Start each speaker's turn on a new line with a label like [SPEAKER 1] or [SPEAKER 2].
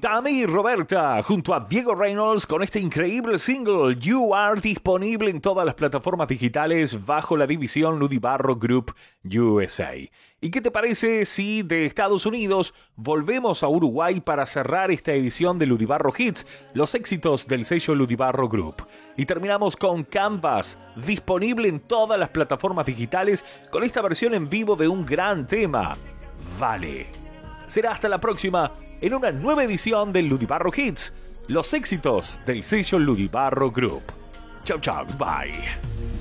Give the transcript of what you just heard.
[SPEAKER 1] Dani Roberta junto a Diego Reynolds con este increíble single You Are, disponible en todas las plataformas digitales bajo la división Ludibarro Group USA. ¿Y qué te parece si de Estados Unidos volvemos a Uruguay para cerrar esta edición de Ludibarro Hits, los éxitos del sello Ludibarro Group? Y terminamos con Canvas, disponible en todas las plataformas digitales con esta versión en vivo de un gran tema, Vale. Será hasta la próxima en una nueva edición del Ludibarro Hits, los éxitos del sello Ludibarro Group. Chau, chau, bye.